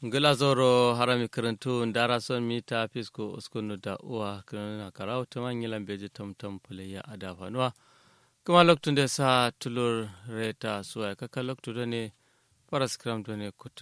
ngila zoro harami karantu ndara son mita fisko uskunu da uwa kana karau tuma ngilan beje tamtam pule ya adafanwa kuma loktun da sa tulur reta suwa kaka loktu da ne paraskram da ne